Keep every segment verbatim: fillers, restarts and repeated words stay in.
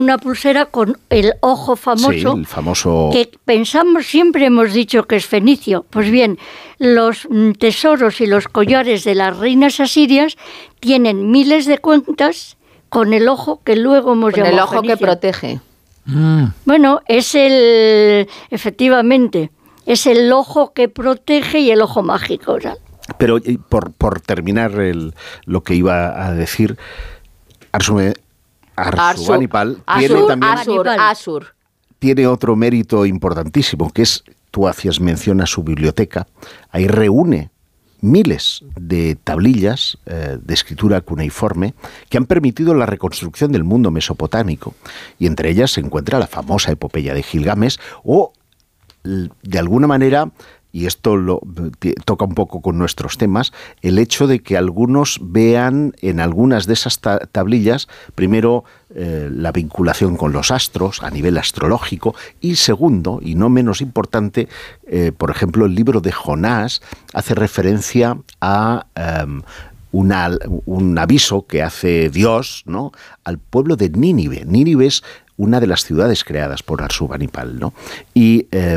una pulsera con el ojo famoso, sí, el famoso, que pensamos, siempre hemos dicho que es fenicio. Pues bien, los tesoros y los collares de las reinas asirias tienen miles de cuentas con el ojo que luego hemos con llamado el ojo fenicio. que protege. Mm. Bueno, es el, efectivamente, es el ojo que protege y el ojo mágico, ¿verdad? pero por, por terminar el, lo que iba a decir, Arsume, Arsurbanipal tiene Asur, también Asur, Asur. tiene otro mérito importantísimo, que es, tú hacías mención a su biblioteca, ahí reúne miles de tablillas eh, de escritura cuneiforme que han permitido la reconstrucción del mundo mesopotámico, y entre ellas se encuentra la famosa epopeya de Gilgamesh, o de alguna manera, y esto lo toca un poco con nuestros temas, el hecho de que algunos vean en algunas de esas ta- tablillas, primero, eh, la vinculación con los astros a nivel astrológico, y segundo, y no menos importante, eh, por ejemplo, el libro de Jonás hace referencia a um, una, un aviso que hace Dios, ¿no?, al pueblo de Nínive. Nínive es una de las ciudades creadas por Arsurbanipal, ¿no? Y eh,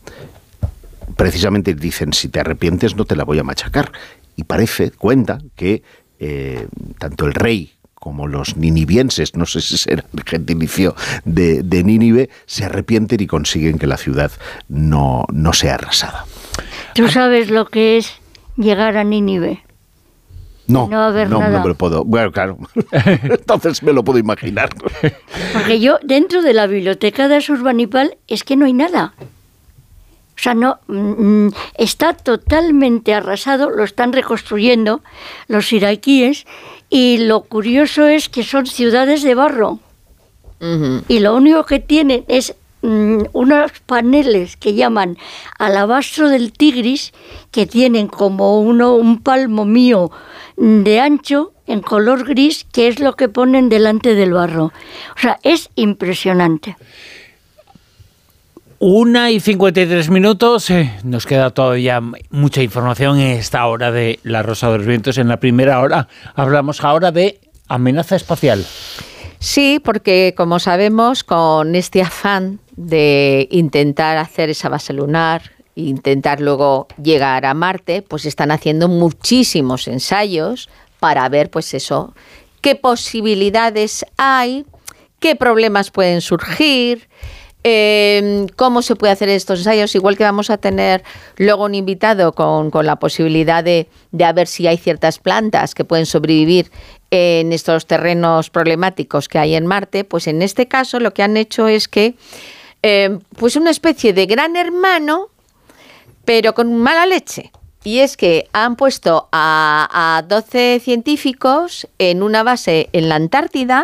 precisamente dicen, si te arrepientes no te la voy a machacar. Y parece, cuenta, que eh, tanto el rey como los ninivienses, no sé si será el gentilicio de, de Nínive, se arrepienten y consiguen que la ciudad no, no sea arrasada. ¿Tú sabes lo que es llegar a Nínive? No, No haber no, nada. no me lo puedo. Bueno, claro. Entonces me lo puedo imaginar. Porque yo, dentro de la biblioteca de Assurbanipal, es que no hay nada. O sea, no, mm, está totalmente arrasado, lo están reconstruyendo los iraquíes, y lo curioso es que son ciudades de barro. Uh-huh. Y lo único que tienen es mm, unos paneles que llaman alabastro del Tigris, que tienen como uno un palmo mío de ancho, en color gris, que es lo que ponen delante del barro. O sea, es impresionante. Una y cincuenta y tres minutos, eh, nos queda todavía mucha información en esta hora de La Rosa de los Vientos. En la primera hora hablamos ahora de amenaza espacial. Sí, porque como sabemos, con este afán de intentar hacer esa base lunar, intentar luego llegar a Marte, pues están haciendo muchísimos ensayos para ver, pues eso, qué posibilidades hay, qué problemas pueden surgir, eh, cómo se puede hacer estos ensayos. Igual que vamos a tener luego un invitado con, con la posibilidad de, de a ver si hay ciertas plantas que pueden sobrevivir en estos terrenos problemáticos que hay en Marte, pues en este caso lo que han hecho es que, eh, pues una especie de gran hermano, pero con mala leche. Y es que han puesto a, a doce científicos en una base en la Antártida,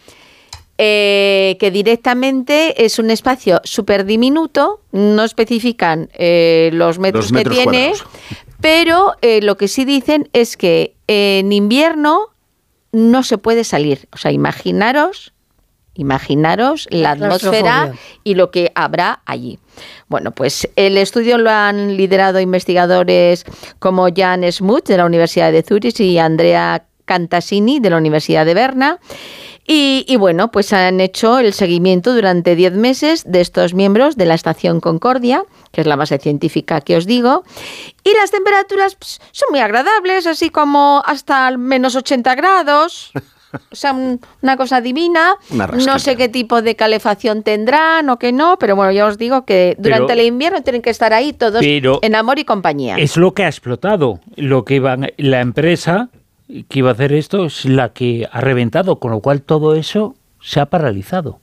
eh, que directamente es un espacio súper diminuto, no especifican eh, los metros, Los metros que tiene, cuadrados. pero eh, lo que sí dicen es que en invierno no se puede salir. O sea, imaginaros... Imaginaros la atmósfera y lo que habrá allí. Bueno, pues el estudio lo han liderado investigadores como Jan Smuts de la Universidad de Zurich y Andrea Cantasini de la Universidad de Berna. Y, y bueno, pues han hecho el seguimiento durante diez meses de estos miembros de la Estación Concordia, que es la base científica que os digo. Y las temperaturas pues, son muy agradables, así como hasta menos ochenta grados. O sea, un, una cosa divina. Una No sé qué tipo de calefacción tendrán o qué no, pero bueno, ya os digo que durante Pero, el invierno tienen que estar ahí todos pero en amor y compañía. Es lo que ha explotado. Lo que iban, la empresa que iba a hacer esto es la que ha reventado, con lo cual todo eso se ha paralizado.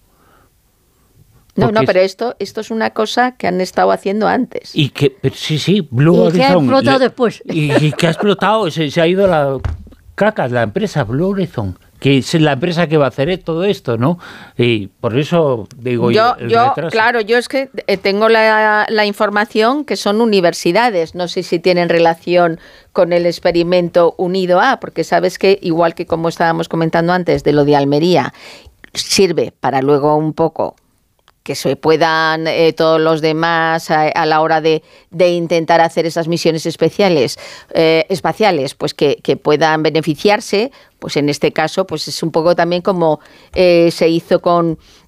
No, Porque no, es- pero esto, esto es una cosa que han estado haciendo antes. Y que, pero sí, sí, Blue Y que ha Horizon. explotado le- después. Y, y que ha explotado, se, se ha ido la caca, la empresa Blue Horizon, que es la empresa que va a hacer todo esto, ¿no? Y por eso digo Yo, el yo retraso. claro, yo es que eh, tengo la, la información que son universidades, no sé si tienen relación con el experimento unido a, porque sabes que, igual que como estábamos comentando antes de lo de Almería, sirve para luego un poco que se puedan eh, todos los demás a, a la hora de, de intentar hacer esas misiones especiales, eh, espaciales, pues que, que puedan beneficiarse. Pues en este caso, pues es un poco también como eh, se hizo con,